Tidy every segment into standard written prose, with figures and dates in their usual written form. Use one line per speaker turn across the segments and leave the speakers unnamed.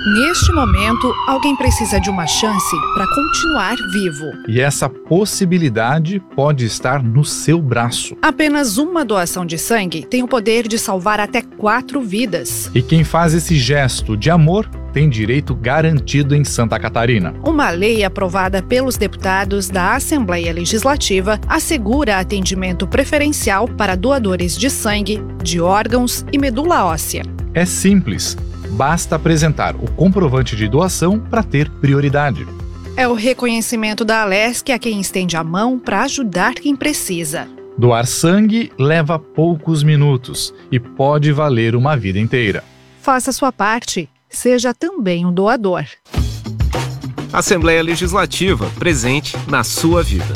Neste momento, alguém precisa de uma chance para continuar vivo.
E essa possibilidade pode estar no seu braço.
Apenas uma doação de sangue tem o poder de salvar até 4 vidas.
E quem faz esse gesto de amor tem direito garantido em Santa Catarina.
Uma lei aprovada pelos deputados da Assembleia Legislativa assegura atendimento preferencial para doadores de sangue, de órgãos e medula óssea.
É simples. Basta apresentar o comprovante de doação para ter prioridade.
É o reconhecimento da Alesc a quem estende a mão para ajudar quem precisa.
Doar sangue leva poucos minutos e pode valer uma vida inteira.
Faça sua parte, seja também um doador.
Assembleia Legislativa, presente na sua vida.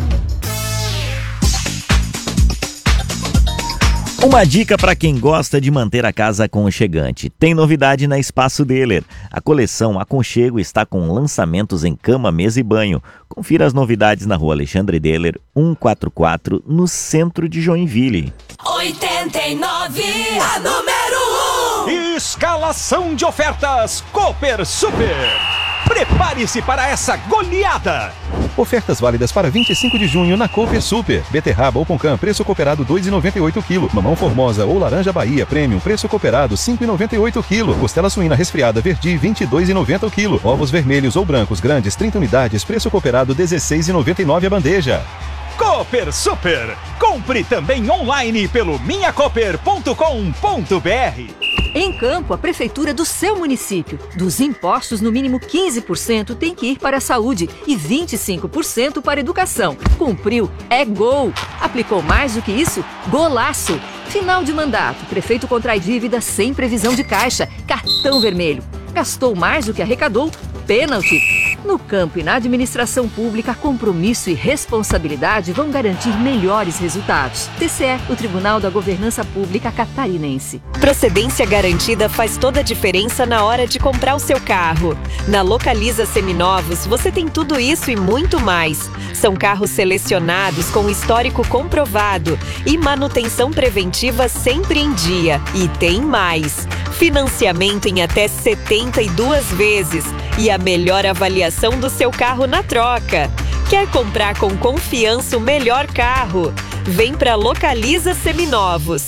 Uma dica para quem gosta de manter a casa aconchegante. Tem novidade na Espaço Deller. A coleção Aconchego está com lançamentos em cama, mesa e banho. Confira as novidades na Rua Alexandre Deller, 144, no centro de Joinville.
89, a número 1.
Escalação de ofertas Cooper Super. Prepare-se para essa goleada!
Ofertas válidas para 25 de junho na Cooper Super. Beterraba ou Poncã, preço cooperado 2,98 kg. Mamão Formosa ou Laranja Bahia Premium, preço cooperado 5,98 kg. Costela suína resfriada Verdi, 22,90 kg. Ovos vermelhos ou brancos grandes, 30 unidades, preço cooperado 16,99 a bandeja.
Cooper Super. Compre também online pelo minhacooper.com.br.
Em Campo, a prefeitura do seu município. Dos impostos, no mínimo 15% tem que ir para a saúde e 25% para a educação. Cumpriu, é gol. Aplicou mais do que isso? Golaço. Final de mandato, prefeito contrai dívida sem previsão de caixa, cartão vermelho. Gastou mais do que arrecadou? Pênalti. No campo e na administração pública, compromisso e responsabilidade vão garantir melhores resultados. TCE, o Tribunal da Governança Pública Catarinense.
Procedência garantida faz toda a diferença na hora de comprar o seu carro. Na Localiza Seminovos, você tem tudo isso e muito mais. São carros selecionados com histórico comprovado e manutenção preventiva sempre em dia. E tem mais. Financiamento em até 72 vezes e a melhor avaliação do seu carro na troca. Quer comprar com confiança o melhor carro? Vem para Localiza Seminovos.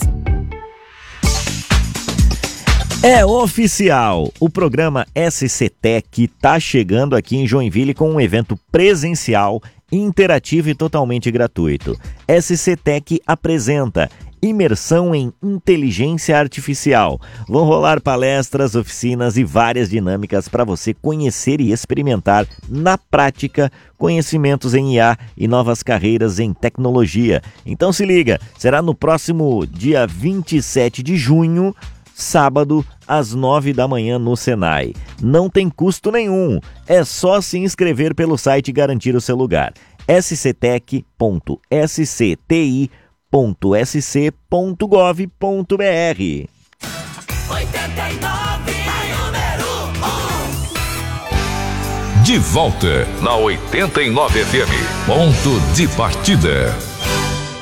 É oficial! O programa SC Tech está chegando aqui em Joinville com um evento presencial, interativo e totalmente gratuito. SC Tech apresenta Imersão em Inteligência Artificial. Vão rolar palestras, oficinas e várias dinâmicas para você conhecer e experimentar na prática conhecimentos em IA e novas carreiras em tecnologia. Então se liga, será no próximo dia 27 de junho, sábado, às 9 da manhã no Senai. Não tem custo nenhum, é só se inscrever pelo site e garantir o seu lugar. sctech.sc.gov.br.
89, número 1.
De volta na 89 FM. Ponto de partida.